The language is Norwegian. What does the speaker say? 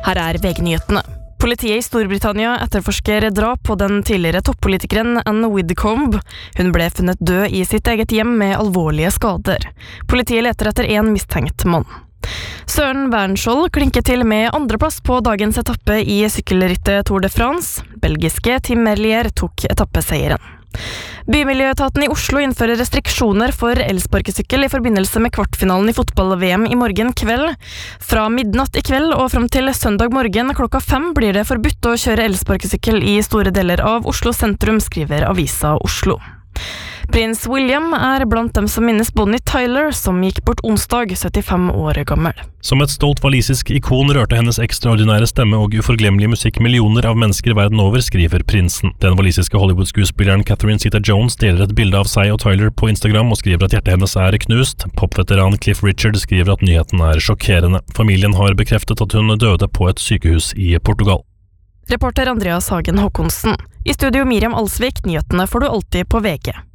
Her VG-nyhetene. Politiet I Storbritannia etterforsker drap på den tidligere toppolitikeren Anne Widdecombe. Hun ble funnet død I sitt eget hjem med alvorlige skader. Politiet leter etter en mistenkt mann. Søren Wernskjold klinket til med andreplass på dagens etappe I sykkelrittet Tour de France. Belgiske Tim Merlier tok etappeseieren. Bymiljøetaten I Oslo innfører restriksjoner for elsparkesykkel I forbindelse med kvartfinalen I fotball-VM I morgen kveld. Fra midnatt I kveld og frem til søndag morgen klokka 5 blir det forbudt å kjøre elsparkesykkel I store deler av Oslo sentrum, skriver Avisa Oslo. Prins William blant dem som minnes Bonnie Tyler, som gikk bort onsdag, 75 år gammel. Som et stolt walisisk ikon rørte hennes ekstraordinære stemme og uforglemmelige musikk millioner av mennesker verden over, skriver prinsen. Den walisiske Hollywood-skuespilleren Catherine Zeta-Jones deler et bilde av seg og Tyler på Instagram og skriver at hjertet hennes knust. Popveteran Cliff Richard skriver at nyheten sjokkerende. Familien har bekreftet at hun døde på et sykehus I Portugal. Reporter Andreas Hagen Håkonsen. I studio Miriam Alsvik, nyhetene får du alltid på VG.